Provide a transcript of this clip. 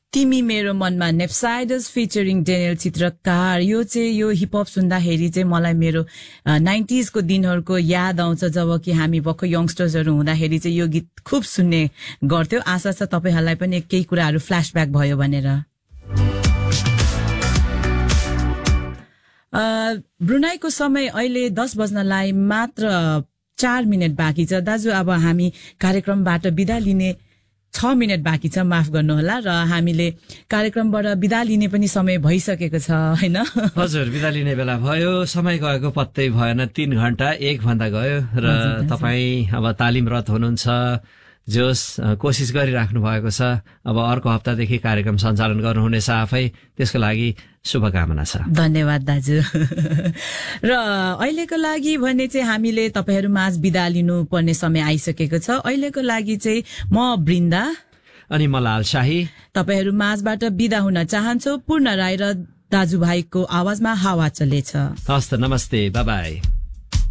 तिमी मेरो मनमा नेप्साइडस फिचरिङ डेनियल चित्रकार यो चाहिँ यो हिपहप सुन्दाखेरि चाहिँ मलाई मेरो 90s को दिनहरूको याद आउँछ जब कि हामी भक्क यंगस्टर्सहरू हुँदाखेरि चाहिँ यो गीत खूब सुन्ने गर्थ्यौ आशा छ तपाईहरुलाई पनि केही कुराहरू फ्ल्याशब्याक भयो भनेर ब्रुनाईको समय अहिले 10 बज्नलाई मात्र 4 मिनेट बाँकी छ दाजु अब हामी कार्यक्रमबाट बिदा लिने 6 मिनेट बाँकी छ माफ गर्नुहोला र हामीले कार्यक्रमबाट बिदा लिने पनि समय भइसकेको छ हैन हजुर बिदा लिने बेला भयो समय गएको पत्तै भएन 3 घण्टा 1 भन्दा गयो र तपाई अब तालिमरत हुनुहुन्छ जोस कोशिश गरिराख्नु भएको छ अब अर्को हप्तादेखि कार्यक्रम सञ्चालन गर्नुहुनेछ आफै त्यसको लागि शुभकामना छ धन्यवाद दाजु र अहिलेको लागि भने चाहिँ हामीले तपाईहरु माझ बिदा लिनु पर्ने समय आइसकेको छ अहिलेको लागि चाहिँ म बृन्दा अनि म लाल शाही तपाईहरु माझबाट बिदा हुन चाहन्छु पूर्ण राय र दाजुभाइको आवाजमा हावा चलेछ हस्त नमस्ते बाय बाय